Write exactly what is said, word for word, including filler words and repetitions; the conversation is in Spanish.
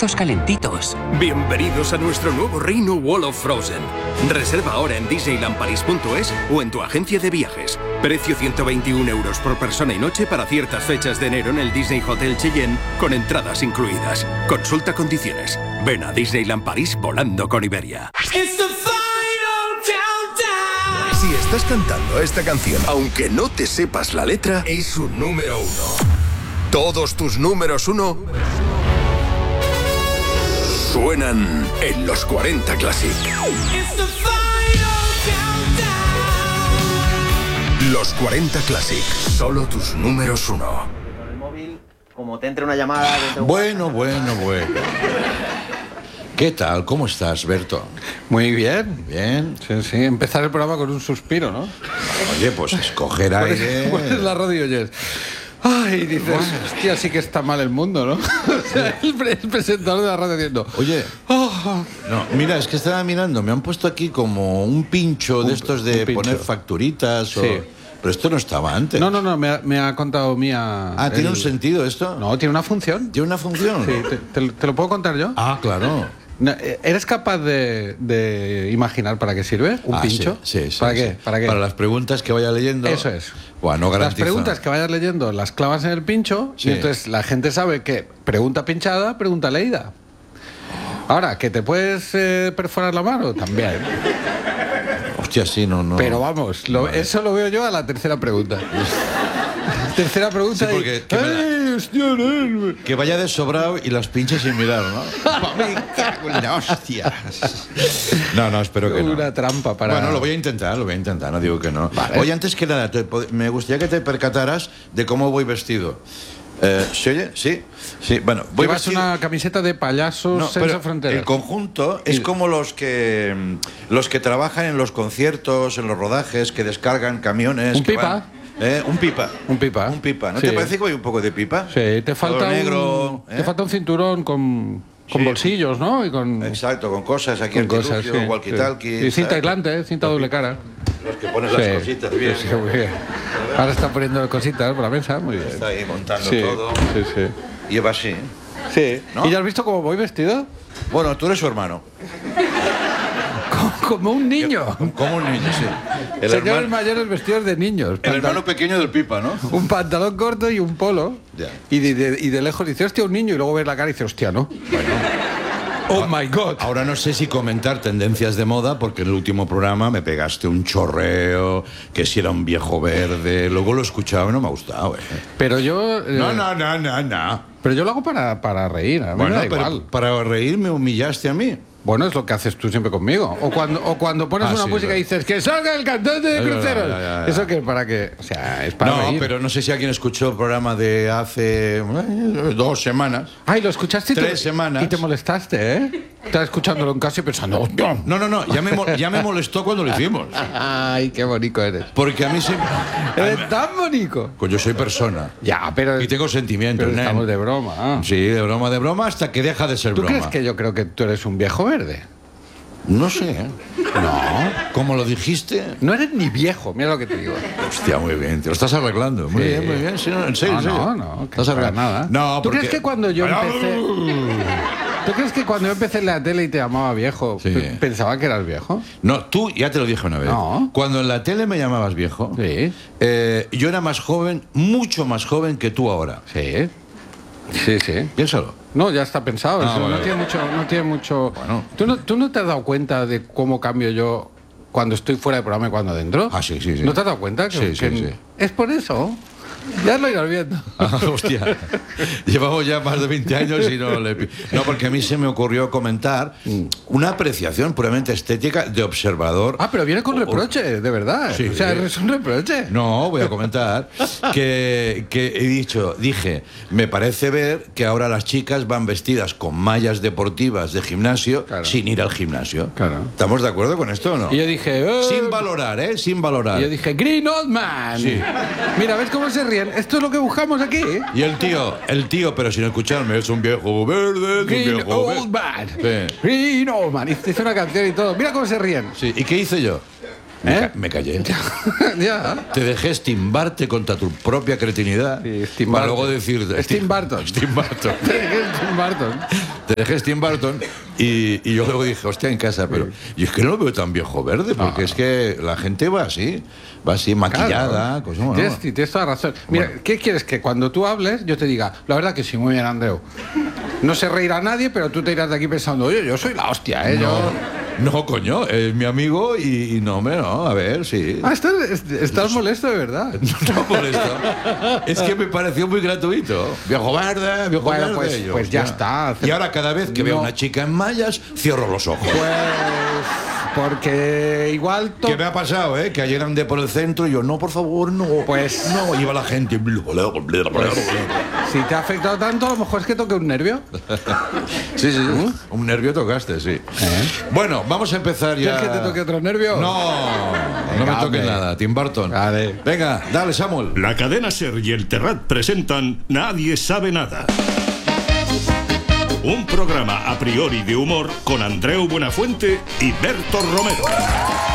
estos calentitos. Bienvenidos a nuestro nuevo reino Wall of Frozen. Reserva ahora en disneyland paris punto es o en tu agencia de viajes. Precio ciento veintiún euros por persona y noche para ciertas fechas de enero en el Disney Hotel Cheyenne, con entradas incluidas. Consulta condiciones. Ven a Disneyland París volando con Iberia. Si estás cantando esta canción, aunque no te sepas la letra, es un número uno. Todos tus números uno suenan en los cuarenta Classic. Los cuarenta Classic, solo tus números uno. El móvil, como te entre una llamada... Te bueno, bueno, bueno. ¿Qué tal? ¿Cómo estás, Berto? Muy bien. Bien. Sí, sí. Empezar el programa con un suspiro, ¿no? Oye, pues escoger aire... Pones la radio y oyes... Ay, dices, bueno. Hostia, sí que está mal el mundo, ¿no? O sea, el, pre el presentador de la radio diciendo... Oye, oh. no, mira, es que estaba mirando, me han puesto aquí como un pincho un, de estos de poner facturitas o... Sí. Pero esto no estaba antes. No, no, no, me ha, me ha contado Mía... Ah, ¿tiene el... un sentido esto? No, tiene una función. ¿Tiene una función? Sí, te, te, te lo puedo contar yo. Ah, claro. ¿Eres capaz de, de imaginar para qué sirve un ah, pincho? Sí, sí, sí. ¿Para sí. qué? ¿Para qué? Para las preguntas que vaya leyendo. Eso es. Bueno, no las preguntas que vayas leyendo las clavas en el pincho, sí. Y entonces la gente sabe que pregunta pinchada, pregunta leída. Ahora, ¿que te puedes eh, perforar la mano? También. Hostia, sí, no, no. Pero vamos, lo, vale. Eso lo veo yo a la tercera pregunta. Tercera pregunta. Sí, porque, y... que, ¡Ay, hostia, no! Que vaya de sobrado y las pinches sin mirar, ¿no? Me cago en la hostia. No, no, espero que no. Una trampa para... Bueno, lo voy a intentar, lo voy a intentar, no digo que no. Vale. Oye, antes que nada, te, me gustaría que te percataras de cómo voy vestido. Eh, ¿Se oye? Sí. Sí, bueno, voy Llevas vestido... una camiseta de payasos no, Sense Fronteras. El conjunto es como los que los que trabajan en los conciertos, en los rodajes, que descargan camiones. Un que pipa. Van, ¿eh? Un pipa. Un pipa. Un pipa. ¿No sí. te parece que voy un poco de pipa? Sí, te falta, negro, un, ¿eh? te falta un cinturón con, con sí. bolsillos, ¿no? Y con, Exacto, con cosas aquí, con cosas, sí, walkie-talkie. sí. Y cinta aislante, ¿eh? Cinta doble cara. Los que pones sí. las cositas, bien. Sí, muy bien. Ahora está poniendo cositas por la mesa, muy bien. Está ahí montando sí, todo. Sí, sí. Lleva así. Sí. ¿No? ¿Y ya has visto cómo voy vestido? Bueno, tú eres su hermano. Como, como un niño. Yo, como un niño, sí. El Señores hermano, mayores vestidos de niños. El hermano pequeño del pipa, ¿no? Un pantalón corto y un polo. Ya. Y, de, de, y de lejos dice, hostia, un niño. Y luego ves la cara y dice, hostia, ¿no? Bueno. Oh my God. Ahora no sé si comentar tendencias de moda, porque en el último programa me pegaste un chorreo, que si era un viejo verde. Luego lo he escuchado y no me ha gustado. Eh. Pero yo... Eh, no, no, no, no, no. Pero yo lo hago para, para reír. A mí bueno, me da pero igual. Para reír me humillaste a mí. Bueno, es lo que haces tú siempre conmigo. O cuando, o cuando pones ah, una sí, música claro. Y dices que salga el cantante de cruceros. Ya, ya, ya, ya. Eso que para que... O sea, es para No, reír. pero no sé si alguien escuchó el programa de hace eh, dos semanas. Ay, ¿lo escuchaste? Tres te, semanas. Y te molestaste, ¿eh? Estás escuchándolo en casa y pensando... No, no, no, no. Ya, me, ya me molestó cuando lo hicimos. Ay, qué bonito eres. Porque a mí se... Eres tan bonito. Pues yo soy persona. Ya, pero... Y tengo sentimientos. Pero estamos de broma. Ah. Sí, de broma, de broma, hasta que deja de ser ¿Tú broma. ¿Tú crees que yo creo que tú eres un viejo verde? No sé, ¿eh? No. ¿Cómo lo dijiste? No eres ni viejo, mira lo que te digo. Hostia, muy bien, te lo estás arreglando. Muy sí. bien, muy bien. Sí, no, en serio, no, en serio. No, no, ¿Estás arreglando? Nada. No, ¿Tú porque... crees que cuando yo empecé... ¿Tú crees que cuando yo empecé en la tele y te llamaba viejo, sí. pensaba que eras viejo? No, tú ya te lo dije una vez. No. Cuando en la tele me llamabas viejo, sí. eh, yo era más joven, mucho más joven que tú ahora. Sí. Sí, sí. Piénsalo. No, ya está pensado. Ah, eso vale. no, tiene mucho, no tiene mucho... Bueno. ¿Tú no, ¿Tú no te has dado cuenta de cómo cambio yo cuando estoy fuera del programa y cuando dentro? Ah, sí, sí, sí. ¿No te has dado cuenta? Que, sí, sí, que sí. Es por eso. Ya lo irás viendo. Ah, hostia. Llevamos ya más de veinte años y no le... No, porque a mí se me ocurrió comentar una apreciación puramente estética de observador. Ah, pero viene con reproche, de verdad. Sí. O sea, es un reproche. No, voy a comentar que, que he dicho, dije, me parece ver que ahora las chicas van vestidas con mallas deportivas de gimnasio, claro, sin ir al gimnasio. Claro. ¿Estamos de acuerdo con esto o no? Y yo dije... Eh... Sin valorar, ¿eh? Sin valorar. Y yo dije, Green Old Man. Sí. Mira, ¿ves cómo se ríen? Esto es lo que buscamos aquí. Y el tío, el tío, pero sin escucharme, es un viejo verde, es Green un viejo Old Man. Sí. Green Old Man. Hice una canción y todo. Mira cómo se ríen. Sí. ¿Y qué hice yo? Me, ¿Eh? ca me callé. Ya. Te dejé estimbarte contra tu propia cretinidad. Sí, para luego decirte... Steve Barton. Steve Barton. Steve Barton. te dejé Tim Burton y, y yo luego dije, hostia, en casa, pero y es que no lo veo tan viejo verde, porque no. es que la gente va así, va así maquillada. Claro. Pues, no, tienes, tienes toda razón. Mira, bueno. ¿qué quieres? Que cuando tú hables yo te diga, la verdad que sí, muy bien, Andreu. No se reirá nadie, pero tú te irás de aquí pensando, oye, yo soy la hostia, ¿eh? No. Yo... No, coño, es mi amigo y, y no, hombre, no, a ver, sí. Ah, estás, estás molesto de verdad. No, no molesto. Es que me pareció muy gratuito. Viejo verde, viejo bueno, verde. Pues, yo, pues ya, ya está. Y ahora cada vez que no. veo a una chica en mallas, cierro los ojos. Pues... Porque igual... To... ¿Qué me ha pasado, eh? Que ayer andé por el centro y yo, no, por favor, no. Pues... No, iba la gente... Pues, si te ha afectado tanto, a lo mejor es que toque un nervio. Sí, sí, ¿Mm? un nervio tocaste, sí. ¿Eh? Bueno, vamos a empezar ya... ¿Quieres que te toque otro nervio? No, Venga, no me toque hombre. nada, Tim Burton. Vale. Venga, dale, Samuel. La cadena SER y el Terrat presentan Nadie sabe nada. Un programa a priori de humor con Andreu Buenafuente y Berto Romero.